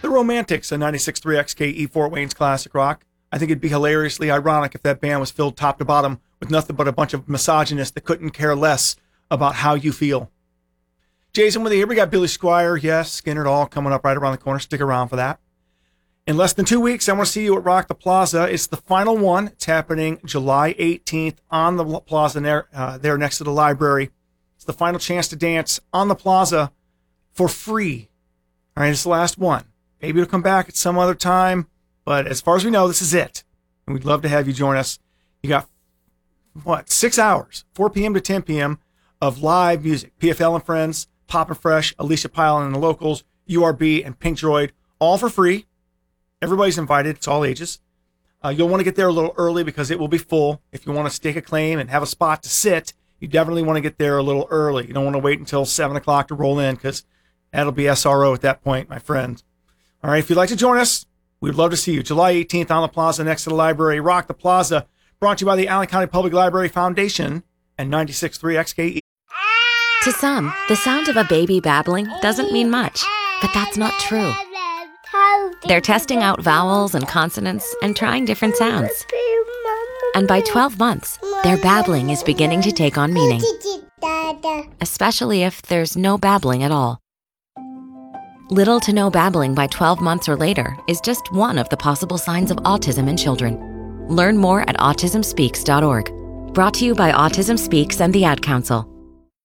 The Romantics on 96.3 XKE Fort Wayne's classic rock. I think it'd be hilariously ironic if that band was filled top to bottom with nothing but a bunch of misogynists that couldn't care less about how you feel. Jason with you here. We got Billy Squier, yes, Skynyrd all coming up right around the corner. Stick around for that. In less than 2 weeks, I want to see you at Rock the Plaza. It's the final one. It's happening July 18th on the plaza there next to the library. It's the final chance to dance on the plaza for free. All right, it's the last one. Maybe it'll come back at some other time, but as far as we know, this is it. And we'd love to have you join us. You got, 6 hours, 4 p.m. to 10 p.m. of live music. PFL and Friends, Poppin' Fresh, Alicia Pyle and the Locals, URB, and Pink Droid, all for free. Everybody's invited. It's all ages. You'll want to get there a little early because it will be full. If you want to stake a claim and have a spot to sit, you definitely want to get there a little early. You don't want to wait until 7 o'clock to roll in because that'll be SRO at that point, my friend. All right, if you'd like to join us, we'd love to see you. July 18th on the plaza next to the library. Rock the Plaza, brought to you by the Allen County Public Library Foundation and 96.3 XKE. To some, the sound of a baby babbling doesn't mean much, but that's not true. They're testing out vowels and consonants and trying different sounds. And by 12 months, their babbling is beginning to take on meaning, especially if there's no babbling at all. Little to no babbling by 12 months or later is just one of the possible signs of autism in children. Learn more at autismspeaks.org. Brought to you by Autism Speaks and the Ad Council.